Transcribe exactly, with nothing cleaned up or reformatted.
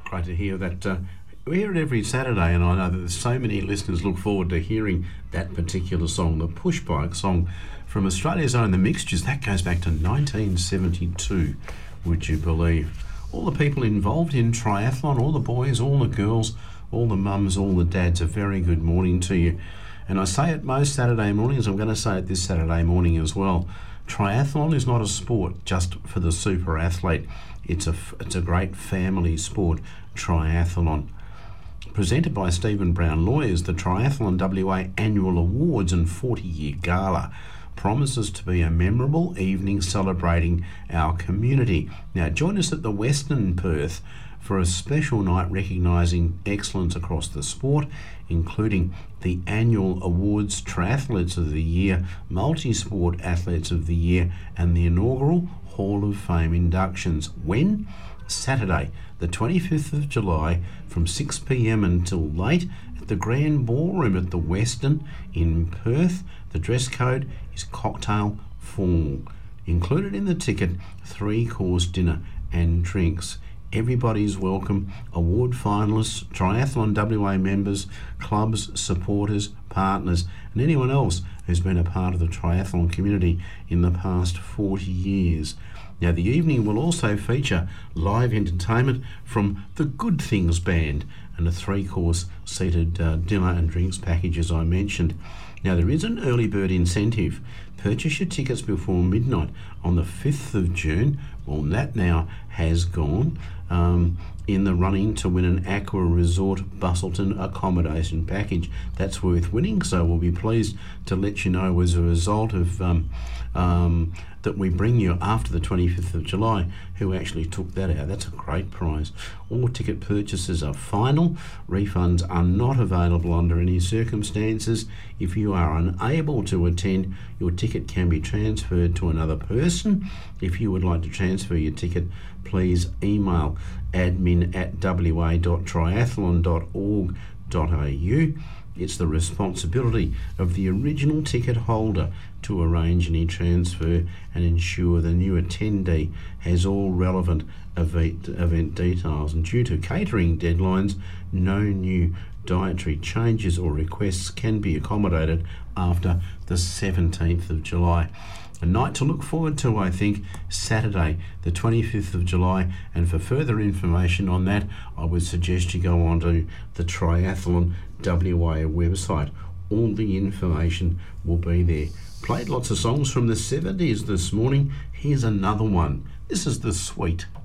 Great to hear that. Uh, we hear it every Saturday, and I know that there's so many listeners look forward to hearing that particular song, the Push Bike song from Australia's own The Mixtures. That goes back to nineteen seventy-two, would you believe? All the people involved in triathlon, all the boys, all the girls, all the mums, all the dads, a very good morning to you. And I say it most Saturday mornings, I'm going to say it this Saturday morning as well. Triathlon is not a sport just for the super athlete. It's a, it's a great family sport, triathlon. Presented by Stephen Brown Lawyers, the Triathlon W A Annual Awards and forty-year Gala promises to be a memorable evening celebrating our community. Now join us at the Western Perth for a special night recognising excellence across the sport, including the annual awards, Triathletes of the Year, Multi-Sport Athletes of the Year, and the inaugural Hall of Fame inductions. When? Saturday, the twenty-fifth of July, from six p m until late at the Grand Ballroom at the Western in Perth. The dress code is cocktail formal. Included in the ticket, three-course dinner and drinks. Everybody's welcome. Award finalists, Triathlon W A members, clubs, supporters, partners, and anyone else who's been a part of the triathlon community in the past forty years. Now, the evening will also feature live entertainment from the Good Things Band and a three-course seated uh, dinner and drinks package, as I mentioned. Now, there is an early bird incentive. Purchase your tickets before midnight on the fifth of June. Well, that now has gone um, in the running to win an Aqua Resort Bustleton accommodation package. That's worth winning, so we'll be pleased to let you know as a result of um, um, that we bring you after the twenty-fifth of July who actually took that out. That's a great prize. All ticket purchases are final. Refunds are not available under any circumstances. If you are unable to attend, your ticket can be transferred to another person. If you would like to transfer your ticket, please email admin at w a dot triathlon dot org dot a u. It's the responsibility of the original ticket holder to arrange any transfer and ensure the new attendee has all relevant event, event details. And due to catering deadlines, no new dietary changes or requests can be accommodated after the seventeenth of July. A night to look forward to, I think, Saturday, the twenty-fifth of July. And for further information on that, I would suggest you go on to the Triathlon W A website. All the information will be there. Played lots of songs from the seventies this morning. Here's another one. This is The Sweet.